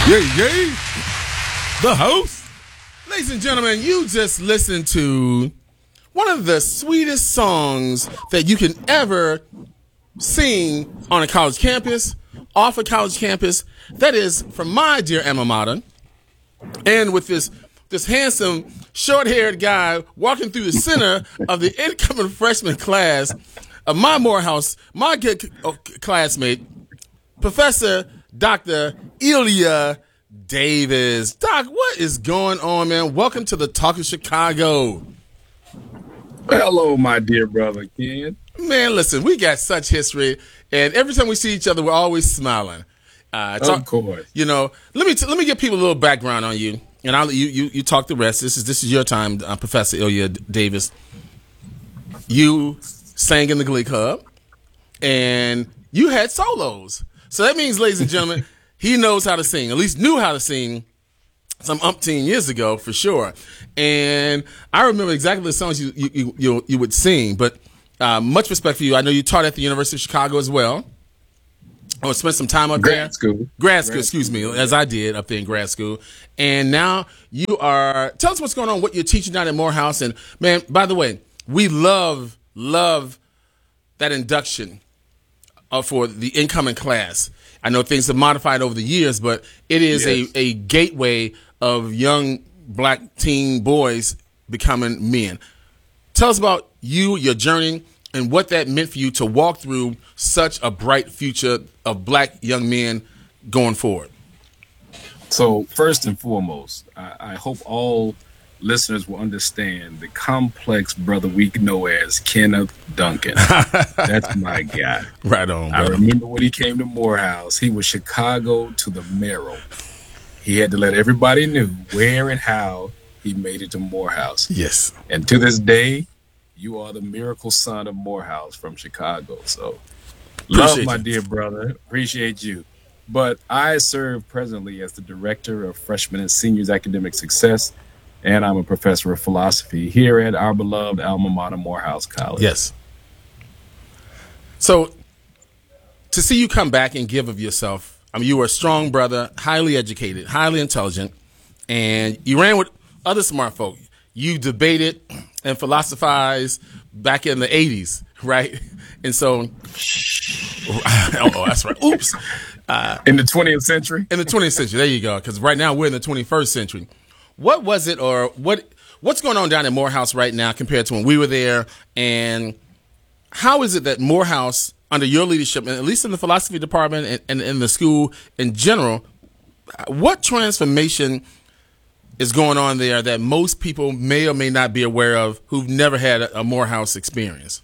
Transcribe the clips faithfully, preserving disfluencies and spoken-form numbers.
Yay, yay. The host. Ladies and gentlemen, you just listened to one of the sweetest songs that you can ever sing on a college campus, off a college campus. That is from my dear alma mater. And with this this handsome, short-haired guy walking through the center of the incoming freshman class of my Morehouse, my good classmate, Professor Doctor Ilya Davis. Doc, what is going on, man? Welcome to the Talk of Chicago. Hello, my dear brother, Ken. Man, listen, we got such history, and every time we see each other, we're always smiling. Uh, talk, of course. You know, let me t- let me give people a little background on you, and I'll you you you talk the rest. This is this is your time, uh, Professor Ilya Davis. You sang in the Glee Club, and you had solos. So that means, ladies and gentlemen, he knows how to sing, at least knew how to sing some umpteen years ago for sure. And I remember exactly the songs you you you, you would sing. But uh, much respect for you. I know you taught at the University of Chicago as well. I spent some time up grad there. School. Grad school, excuse me, as I did up there in grad school. And now you are, tell us what's going on, what you're teaching down at Morehouse. And man, by the way, we love, love that induction uh, for the incoming class. I know things have modified over the years, but it is yes. a, a gateway of young black teen boys becoming men. Tell us about you, your journey, and what that meant for you to walk through such a bright future of black young men going forward. So first and foremost, I, I hope all listeners will understand the complex brother we know as Kenneth Duncan. That's my guy. Right on, I brother. remember when he came to Morehouse, he was Chicago to the marrow. He had to let everybody know where and how he made it to Morehouse. Yes. And to this day, you are the miracle son of Morehouse from Chicago. So love my dear brother. Appreciate you. But I serve presently as the Director of Freshman and Seniors Academic Success, and I'm a professor of philosophy here at our beloved alma mater, Morehouse College. Yes. So to see you come back and give of yourself, I mean, you were a strong brother, highly educated, highly intelligent, and you ran with other smart folk. You debated and philosophized back in the eighties, right? And so, oh, that's right. Oops. Uh, in the twentieth century? In the twentieth century. There you go. Because right now we're in the twenty-first century. What was it, or what? What's going on down at Morehouse right now compared to when we were there? And how is it that Morehouse, under your leadership, and at least in the philosophy department and, and in the school in general, what transformation is going on there that most people may or may not be aware of who've never had a, a Morehouse experience?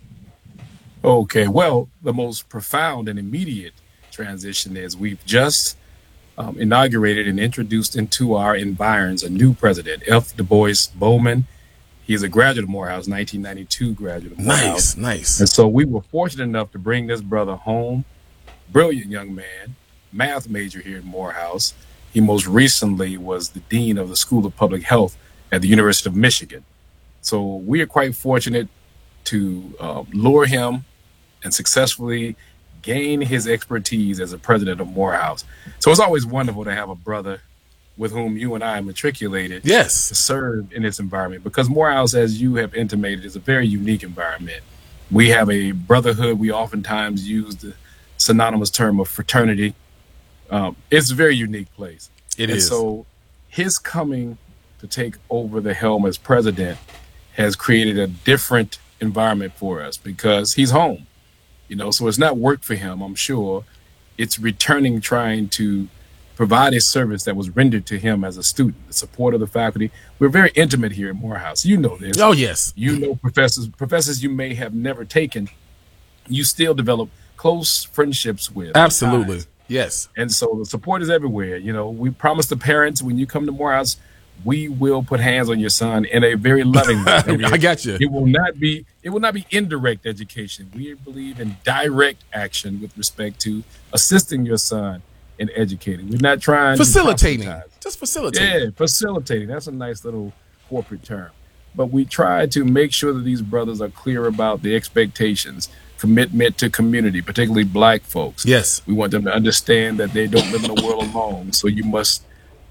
Okay, well, the most profound and immediate transition is we've just um, inaugurated and introduced into our environs a new president, F. Du Bois Bowman. He's a graduate of Morehouse, nineteen ninety-two graduate of Morehouse. Nice, nice. And so we were fortunate enough to bring this brother home. Brilliant young man, math major here at Morehouse. He most recently was the dean of the School of Public Health at the University of Michigan. So we are quite fortunate to uh, lure him and successfully gain his expertise as a president of Morehouse. So it's always wonderful to have a brother with whom you and I matriculated yes. to serve in this environment, because Morehouse, as you have intimated, is a very unique environment. We have a brotherhood. We oftentimes use the synonymous term of fraternity. Um, it's a very unique place. It and is. So his coming to take over the helm as president has created a different environment for us because he's home. You know, so it's not work for him, I'm sure. It's returning, trying to provide a service that was rendered to him as a student, the support of the faculty. We're very intimate here at Morehouse. You know this. Oh, yes. You know professors, professors you may have never taken, you still develop close friendships with. Absolutely. Yes. And so the support is everywhere. You know, we promise the parents when you come to Morehouse, we will put hands on your son in a very loving way. I got you. It will not be it will not be indirect education. We believe in direct action with respect to assisting your son in educating. We're not trying facilitating. to Just facilitating. Yeah, facilitating. That's a nice little corporate term. But we try to make sure that these brothers are clear about the expectations, commitment to community, particularly black folks. Yes. We want them to understand that they don't live in a world alone. So you must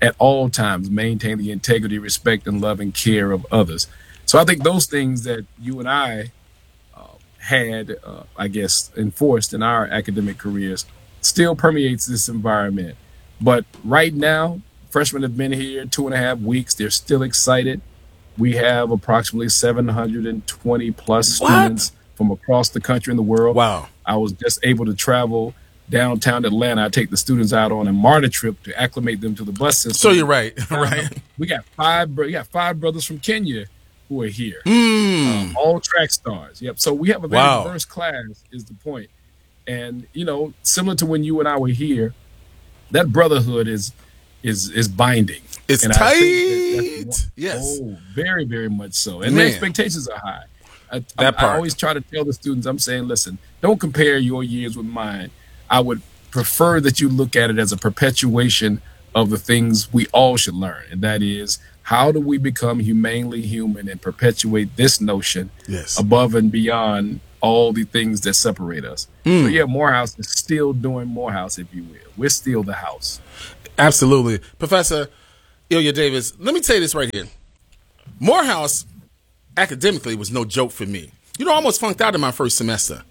at all times maintain the integrity, respect, and love and care of others. So I think those things that you and I uh, had, uh, I guess, enforced in our academic careers still permeates this environment. But right now, freshmen have been here two and a half weeks. They're still excited. We have approximately seven hundred twenty plus What? students from across the country and the world. Wow. I was just able to travel downtown Atlanta. I take the students out on a MARTA trip to acclimate them to the bus system. So you're right. Right. We got five, bro- we got five brothers from Kenya who are here. Mm. Um, all track stars. Yep. So we have a very Wow. diverse class is the point. And, you know, similar to when you and I were here, that brotherhood is is is binding. It's And I tight. think that that's one- Yes. Oh, very, very much so. And Man. the expectations are high. I, That I, part. I always try to tell the students, I'm saying, listen, don't compare your years with mine. I would prefer that you look at it as a perpetuation of the things we all should learn. And that is, how do we become humanely human and perpetuate this notion Yes. above and beyond all the things that separate us? Mm. So yeah, Morehouse is still doing Morehouse, if you will. We're still the house. Absolutely. Professor Ilya Davis, let me tell you this right here. Morehouse, academically, was no joke for me. You know, I almost flunked out in my first semester.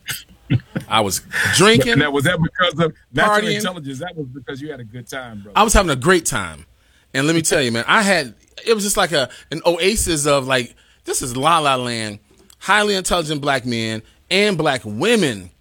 I was drinking. And that was that because of natural Partying. intelligence. That was because you had a good time, bro. I was having a great time. And let me tell you, man, I had, it was just like a an oasis of like, this is La La Land, highly intelligent black men and black women.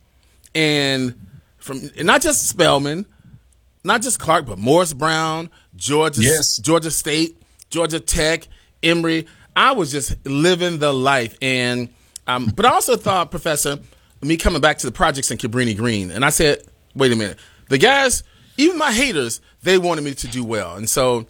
And from, and not just Spelman, not just Clark, but Morris Brown, Georgia, Yes. Georgia State, Georgia Tech, Emory. I was just living the life. And, um, but I also thought, Professor, me coming back to the projects in Cabrini Green, and I said, wait a minute, the guys, even my haters, they wanted me to do well. And so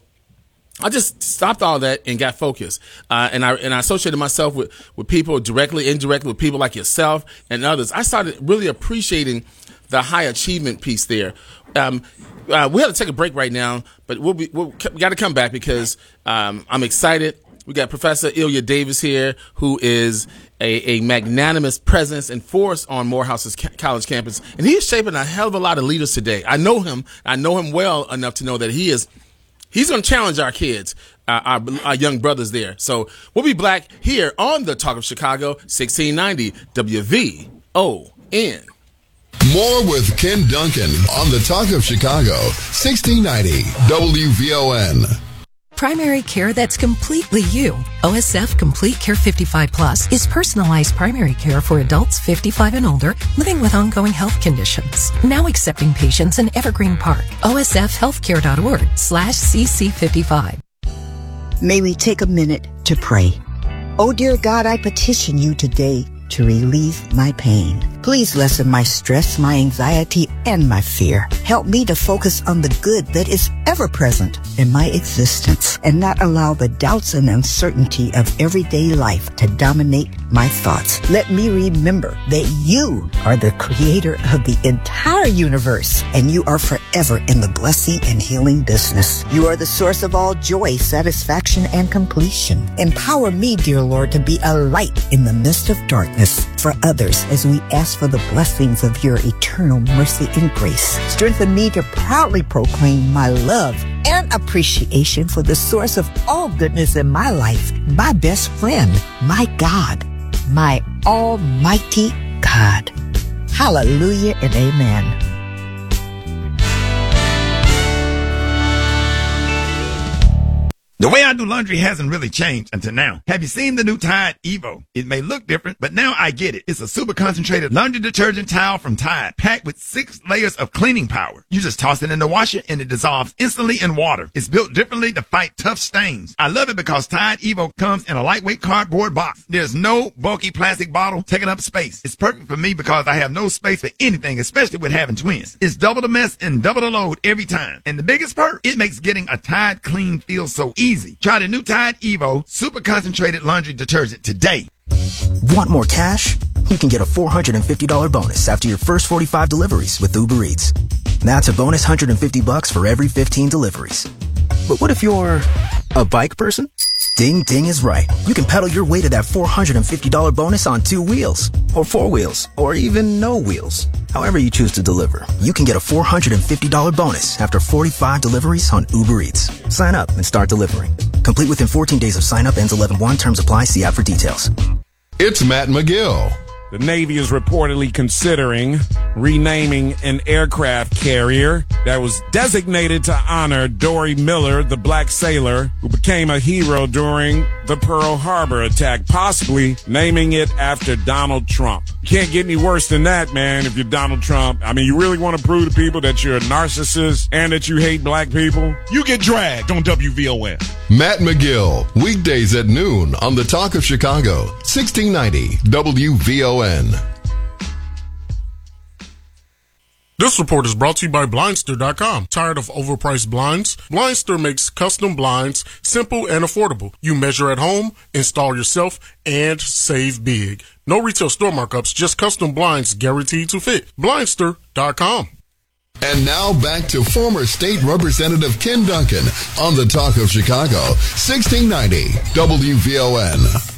I just stopped all that and got focused. Uh, and I and I associated myself with, with people directly, indirectly, with people like yourself and others. I started really appreciating the high achievement piece there. Um, uh, we have to take a break right now, but we'll be, we'll, we got to come back because um, I'm excited. We got Professor Ilya Davis here, who is a, a magnanimous presence and force on Morehouse's ca- college campus. And he is shaping a hell of a lot of leaders today. I know him. I know him well enough to know that he is he's going to challenge our kids, uh, our, our young brothers there. So we'll be back here on The Talk of Chicago, sixteen ninety W V O N. More with Ken Duncan on the Talk of Chicago, sixteen ninety W V O N. Primary care that's completely you. O S F Complete Care fifty-five Plus is personalized primary care for adults fifty-five and older living with ongoing health conditions. Now accepting patients in Evergreen Park. O S F healthcare dot org slash C C fifty-five. May we take a minute to pray. Oh, dear God, I petition you today to relieve my pain. Please lessen my stress, my anxiety, and my fear. Help me to focus on the good that is ever present in my existence and not allow the doubts and uncertainty of everyday life to dominate my thoughts. Let me remember that you are the creator of the entire universe and you are forever in the blessing and healing business. You are the source of all joy, satisfaction, and completion. Empower me, dear Lord, to be a light in the midst of darkness for others as we ask for the blessings of your eternal mercy and grace. Strengthen me to proudly proclaim my love and appreciation for the source of all goodness in my life, my best friend, my God, my almighty God. Hallelujah and amen. The way I do laundry hasn't really changed until now. Have you seen the new Tide Evo? It may look different, but now I get it. It's a super concentrated laundry detergent towel from Tide, packed with six layers of cleaning power. You just toss it in the washer and it dissolves instantly in water. It's built differently to fight tough stains. I love it because Tide Evo comes in a lightweight cardboard box. There's no bulky plastic bottle taking up space. It's perfect for me because I have no space for anything, especially with having twins. It's double the mess and double the load every time. And the biggest perk, it makes getting a Tide clean feel so easy. Easy. Try the new Tide Evo super concentrated laundry detergent today. Want more cash? You can get a four hundred fifty dollars bonus after your first forty-five deliveries with Uber Eats. That's a bonus one hundred fifty bucks for every fifteen deliveries. But what if you're a bike person? Ding Ding is right. You can pedal your way to that four hundred fifty dollars bonus on two wheels, or four wheels, or even no wheels. However you choose to deliver, you can get a four hundred fifty dollars bonus after forty-five deliveries on Uber Eats. Sign up and start delivering. Complete within fourteen days of sign up. Ends eleven one. Terms apply. See app for details. It's Matt McGill. The Navy is reportedly considering renaming an aircraft carrier that was designated to honor Dory Miller, the black sailor who became a hero during the Pearl Harbor attack, possibly naming it after Donald Trump. Can't get any worse than that, man, if you're Donald Trump. I mean, you really want to prove to people that you're a narcissist and that you hate black people? You get dragged on W V O N. Matt McGill, weekdays at noon on the Talk of Chicago, sixteen ninety W V O N. This report is brought to you by Blindster dot com. Tired of overpriced blinds? Blindster makes custom blinds simple and affordable. You measure at home, install yourself, and save big. No retail store markups, just custom blinds guaranteed to fit. Blindster dot com. And now back to former State Representative Ken Duncan on the Talk of Chicago, sixteen ninety W V O N.